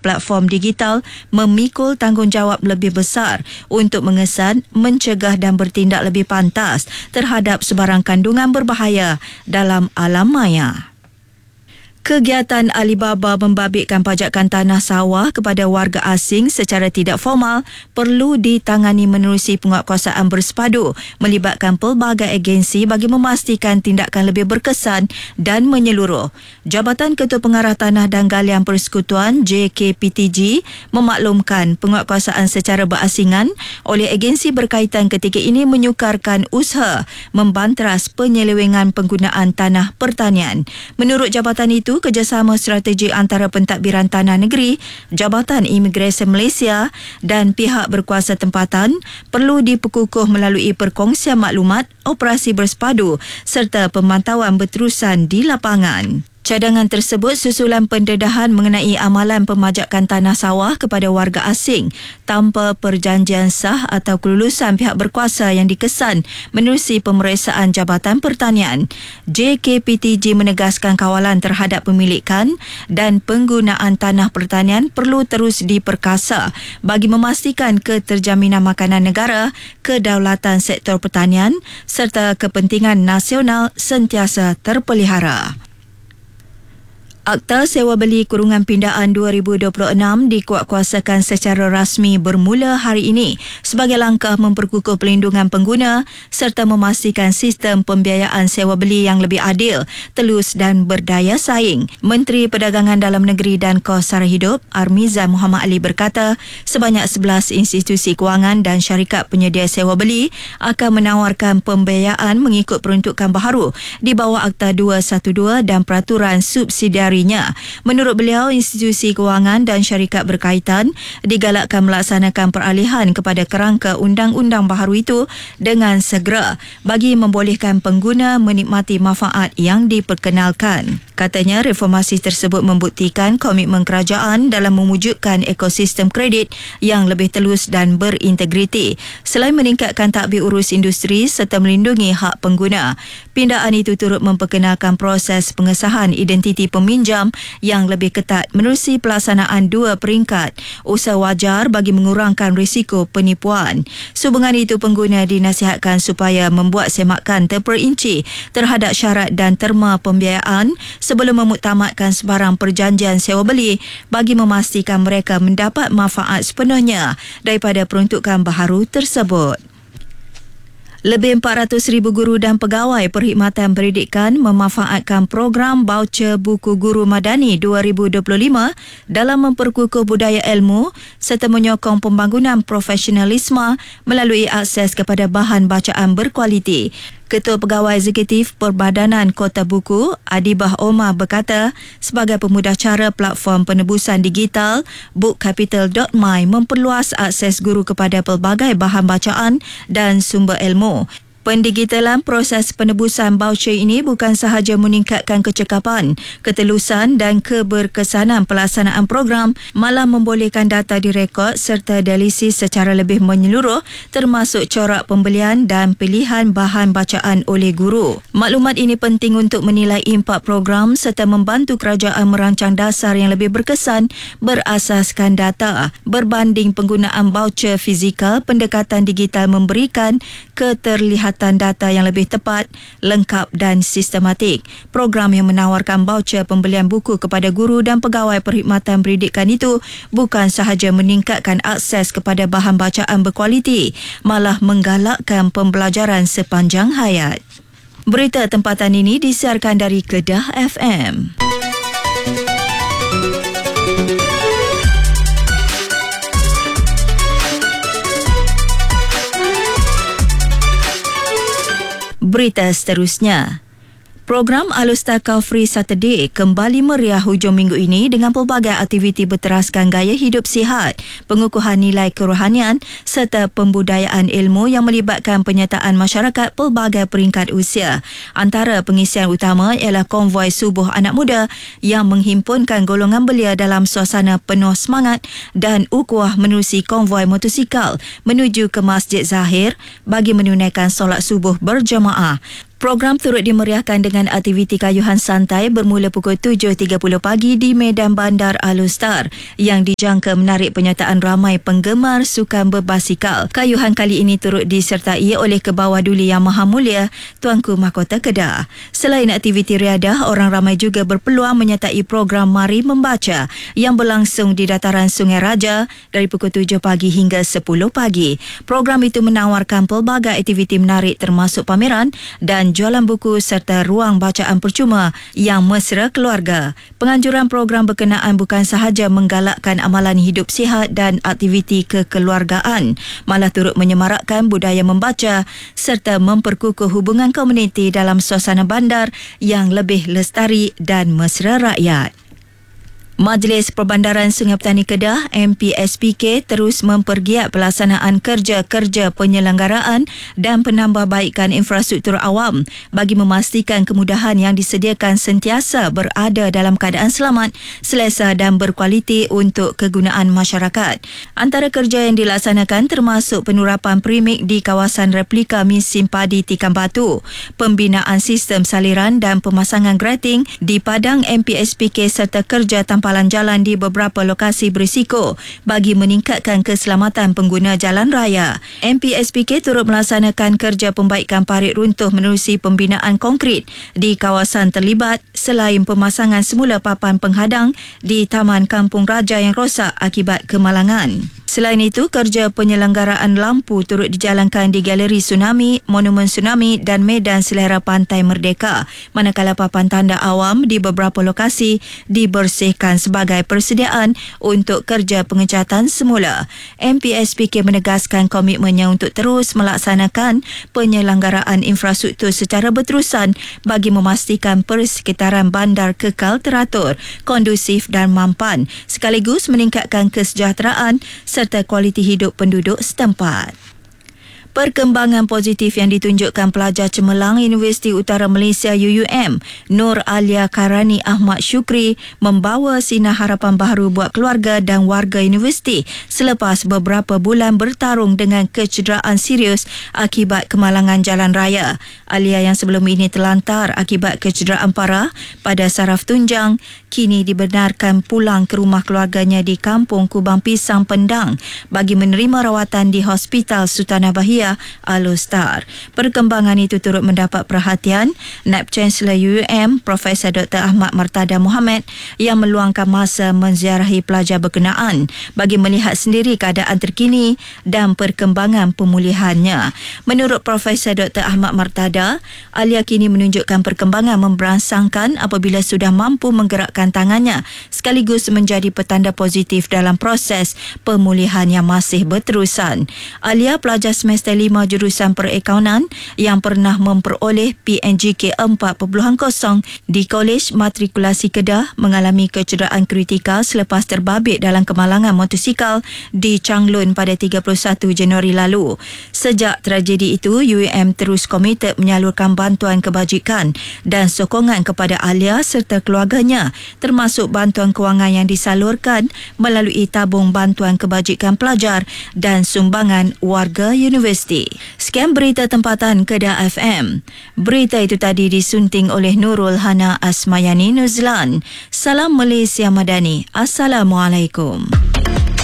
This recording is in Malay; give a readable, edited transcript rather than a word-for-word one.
platform digital memikul tanggungjawab lebih besar untuk mengesan, mencegah dan bertindak lebih pantas terhadap sebarang kandungan berbahaya dalam alam maya. Kegiatan Alibaba membabitkan pajakan tanah sawah kepada warga asing secara tidak formal perlu ditangani menerusi penguatkuasaan bersepadu melibatkan pelbagai agensi bagi memastikan tindakan lebih berkesan dan menyeluruh. Jabatan Ketua Pengarah Tanah dan Galian Persekutuan JKPTG memaklumkan penguatkuasaan secara berasingan oleh agensi berkaitan ketika ini menyukarkan usaha membanteras penyelewengan penggunaan tanah pertanian. Menurut jabatan itu, kerjasama strategi antara pentadbiran tanah negeri, Jabatan Imigresen Malaysia dan pihak berkuasa tempatan perlu diperkukuh melalui perkongsian maklumat, operasi bersepadu serta pemantauan berterusan di lapangan. Cadangan tersebut susulan pendedahan mengenai amalan pemajakan tanah sawah kepada warga asing tanpa perjanjian sah atau kelulusan pihak berkuasa yang dikesan menerusi pemeriksaan Jabatan Pertanian. JKPTG menegaskan kawalan terhadap pemilikan dan penggunaan tanah pertanian perlu terus diperkasa bagi memastikan keterjaminan makanan negara, kedaulatan sektor pertanian serta kepentingan nasional sentiasa terpelihara. Akta Sewa Beli Kurungan Pindaan 2026 dikuatkuasakan secara rasmi bermula hari ini sebagai langkah memperkukuh pelindungan pengguna serta memastikan sistem pembiayaan sewa beli yang lebih adil, telus dan berdaya saing. Menteri Perdagangan Dalam Negeri dan Kos Sara Hidup Armizan Muhammad Ali berkata, sebanyak 11 institusi kewangan dan syarikat penyedia sewa beli akan menawarkan pembiayaan mengikut peruntukan baharu di bawah Akta 212 dan peraturan subsidiari. Menurut beliau, institusi kewangan dan syarikat berkaitan digalakkan melaksanakan peralihan kepada kerangka undang-undang baharu itu dengan segera bagi membolehkan pengguna menikmati manfaat yang diperkenalkan. Katanya, reformasi tersebut membuktikan komitmen kerajaan dalam mewujudkan ekosistem kredit yang lebih telus dan berintegriti. Selain meningkatkan tadbir urus industri serta melindungi hak pengguna, pindaan itu turut memperkenalkan proses pengesahan identiti peminjam yang lebih ketat menerusi pelaksanaan 2 peringkat usaha wajar bagi mengurangkan risiko penipuan. Sehubungan itu, pengguna dinasihatkan supaya membuat semakan terperinci terhadap syarat dan terma pembiayaan sebelum memuktamadkan sebarang perjanjian sewa beli bagi memastikan mereka mendapat manfaat sepenuhnya daripada peruntukan baharu tersebut. Lebih 400,000 guru dan pegawai perkhidmatan pendidikan memanfaatkan program Baucer Buku Guru Madani 2025 dalam memperkukuh budaya ilmu serta menyokong pembangunan profesionalisme melalui akses kepada bahan bacaan berkualiti. Ketua Pegawai Eksekutif Perbadanan Kota Buku, Adibah Omar berkata, sebagai pemudacara platform penebusan digital, bookcapital.my memperluas akses guru kepada pelbagai bahan bacaan dan sumber ilmu. Pendigitalan proses penebusan baucer ini bukan sahaja meningkatkan kecekapan, ketelusan dan keberkesanan pelaksanaan program, malah membolehkan data direkod serta dialisis secara lebih menyeluruh termasuk corak pembelian dan pilihan bahan bacaan oleh guru. Maklumat ini penting untuk menilai impak program serta membantu kerajaan merancang dasar yang lebih berkesan berasaskan data. Berbanding penggunaan baucer fizikal, pendekatan digital memberikan keterlihatan data yang lebih tepat, lengkap dan sistematik. Program yang menawarkan baucer pembelian buku kepada guru dan pegawai perkhidmatan pendidikan itu bukan sahaja meningkatkan akses kepada bahan bacaan berkualiti, malah menggalakkan pembelajaran sepanjang hayat. Berita tempatan ini disiarkan dari Kedah FM. Berita seterusnya. Program Alustar Car Free Saturday kembali meriah hujung minggu ini dengan pelbagai aktiviti berteraskan gaya hidup sihat, pengukuhan nilai kerohanian serta pembudayaan ilmu yang melibatkan penyertaan masyarakat pelbagai peringkat usia. Antara pengisian utama ialah konvoi subuh anak muda yang menghimpunkan golongan belia dalam suasana penuh semangat dan ukuah menerusi konvoi motosikal menuju ke Masjid Zahir bagi menunaikan solat subuh berjemaah. Program turut dimeriahkan dengan aktiviti kayuhan santai bermula pukul 7.30 pagi di Medan Bandar Alor yang dijangka menarik penyertaan ramai penggemar sukan berbasikal. Kayuhan kali ini turut disertai oleh Kebawah Duli Yang Maha Mulia Tuanku Mahkota Kedah. Selain aktiviti riadah, orang ramai juga berpeluang menyertai program Mari Membaca yang berlangsung di dataran Sungai Raja dari pukul 7 pagi hingga 10 pagi. Program itu menawarkan pelbagai aktiviti menarik termasuk pameran dan jualan buku serta ruang bacaan percuma yang mesra keluarga. Penganjuran program berkenaan bukan sahaja menggalakkan amalan hidup sihat dan aktiviti kekeluargaan, malah turut menyemarakkan budaya membaca serta memperkukuh hubungan komuniti dalam suasana bandar yang lebih lestari dan mesra rakyat. Majlis Perbandaran Sungai Petani Kedah MPSPK terus mempergiat pelaksanaan kerja-kerja penyelenggaraan dan penambahbaikan infrastruktur awam bagi memastikan kemudahan yang disediakan sentiasa berada dalam keadaan selamat, selesa dan berkualiti untuk kegunaan masyarakat. Antara kerja yang dilaksanakan termasuk penurapan premik di kawasan replika musim padi Tikam Batu, pembinaan sistem saliran dan pemasangan grating di padang MPSPK serta kerja tampalan jalan di beberapa lokasi berisiko bagi meningkatkan keselamatan pengguna jalan raya. MPSPK turut melaksanakan kerja pembaikan parit runtuh menerusi pembinaan konkrit di kawasan terlibat selain pemasangan semula papan penghadang di Taman Kampung Raja yang rosak akibat kemalangan. Selain itu, kerja penyelenggaraan lampu turut dijalankan di Galeri Tsunami, Monumen Tsunami dan Medan Selera Pantai Merdeka, manakala papan tanda awam di beberapa lokasi dibersihkan sebagai persediaan untuk kerja pengecatan semula. MPSPK menegaskan komitmennya untuk terus melaksanakan penyelenggaraan infrastruktur secara berterusan bagi memastikan persekitaran bandar kekal teratur, kondusif dan mampan, sekaligus meningkatkan kesejahteraan serta kualiti hidup penduduk setempat. Perkembangan positif yang ditunjukkan pelajar cemerlang Universiti Utara Malaysia UUM, Nur Alia Karani Ahmad Syukri, membawa sinar harapan baharu buat keluarga dan warga universiti selepas beberapa bulan bertarung dengan kecederaan serius akibat kemalangan jalan raya. Alia yang sebelum ini terlantar akibat kecederaan parah pada saraf tunjang, kini dibenarkan pulang ke rumah keluarganya di Kampung Kubang Pisang Pendang bagi menerima rawatan di Hospital Sultanah Bahia Alor. Perkembangan itu turut mendapat perhatian Naib Chancellor UUM Profesor Dr. Ahmad Martada Mohamed yang meluangkan masa menziarahi pelajar berkenaan bagi melihat sendiri keadaan terkini dan perkembangan pemulihannya. Menurut Profesor Dr. Ahmad Martada, Alia kini menunjukkan perkembangan memberangsangkan apabila sudah mampu menggerakkan tangannya sekaligus menjadi petanda positif dalam proses pemulihan yang masih berterusan. Alia pelajar semester 5 jurusan perakaunan yang pernah memperoleh PNGK 4.0 di Kolej Matrikulasi Kedah mengalami kecederaan kritikal selepas terbabit dalam kemalangan motosikal di Changlun pada 31 Januari lalu. Sejak tragedi itu, UUM terus komited menyalurkan bantuan kebajikan dan sokongan kepada Alia serta keluarganya, termasuk bantuan kewangan yang disalurkan melalui tabung bantuan kebajikan pelajar dan sumbangan warga universiti. Sekian berita tempatan Kedah FM. Berita itu tadi disunting oleh Nurul Hana Asmayani Nuzlan. Salam Malaysia Madani. Assalamualaikum.